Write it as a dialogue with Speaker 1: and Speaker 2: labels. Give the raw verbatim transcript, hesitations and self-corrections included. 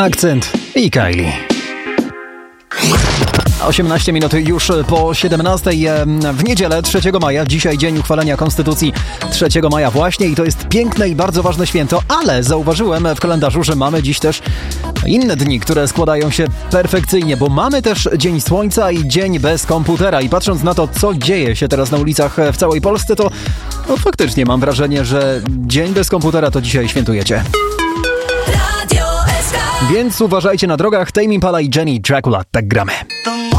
Speaker 1: Akcent i Kylie. osiemnaście minut już po siedemnastej w niedzielę trzeciego maja. Dzisiaj dzień uchwalenia Konstytucji trzeciego maja właśnie i to jest piękne i bardzo ważne święto, ale zauważyłem w kalendarzu, że mamy dziś też inne dni, które składają się perfekcyjnie, bo mamy też Dzień Słońca i Dzień bez komputera i patrząc na to, co dzieje się teraz na ulicach w całej Polsce, to no, faktycznie mam wrażenie, że Dzień bez komputera to dzisiaj świętujecie. Więc uważajcie na drogach. Tame Impala i Jenny Dracula. Tak gramy.